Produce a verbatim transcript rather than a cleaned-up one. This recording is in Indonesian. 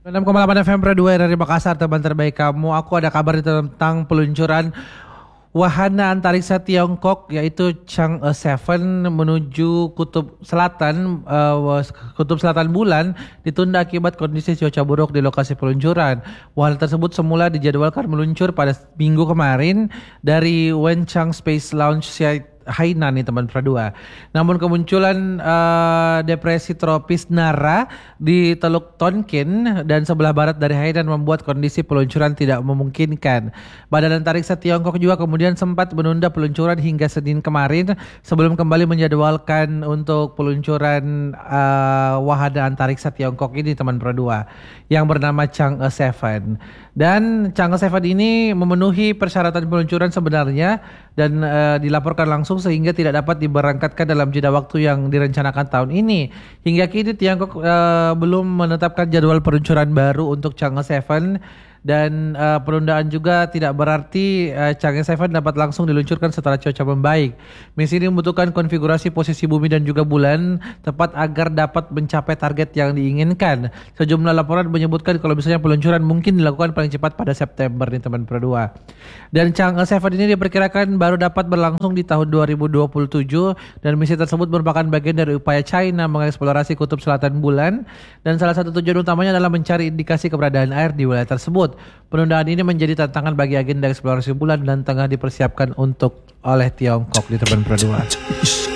enam koma delapan F M Pro dua dari Makassar, teman terbaik kamu. Aku ada kabar tentang peluncuran wahana antariksa Tiongkok yaitu Chang'e tujuh menuju kutub selatan uh, kutub selatan bulan ditunda akibat kondisi cuaca buruk di lokasi peluncuran. Wahana tersebut semula dijadwalkan meluncur pada minggu kemarin dari Wenchang Space Launch Site Hainan nih teman Pradua. Namun kemunculan uh, depresi tropis Nara di Teluk Tonkin dan sebelah barat dari Hainan membuat kondisi peluncuran tidak memungkinkan. Badan Antariksa Tiongkok juga kemudian sempat menunda peluncuran hingga Senin kemarin sebelum kembali menjadwalkan untuk peluncuran uh, wahana antariksa Tiongkok ini teman Pradua yang bernama Chang'e tujuh. Dan Chang'e tujuh ini memenuhi persyaratan peluncuran sebenarnya dan uh, dilaporkan langsung sehingga tidak dapat diberangkatkan dalam jeda waktu yang direncanakan tahun ini. Hingga kini Tiongkok uh, belum menetapkan jadwal peluncuran baru untuk Chang'e tujuh dan uh, penundaan juga tidak berarti uh, Chang'e tujuh dapat langsung diluncurkan setelah cuaca membaik. Misi ini membutuhkan konfigurasi posisi bumi dan juga bulan tepat agar dapat mencapai target yang diinginkan. Sejumlah laporan menyebutkan kalau misalnya peluncuran mungkin dilakukan paling cepat pada September nih teman Produa. Dan Chang'e tujuh ini diperkirakan baru dapat berlangsung di tahun dua ribu dua puluh tujuh dan misi tersebut merupakan bagian dari upaya China mengeksplorasi kutub selatan bulan dan salah satu tujuan utamanya adalah mencari indikasi keberadaan air di wilayah tersebut. Penundaan ini menjadi tantangan bagi agenda eksplorasi bulan dan tengah dipersiapkan untuk oleh Tiongkok di teman Produa.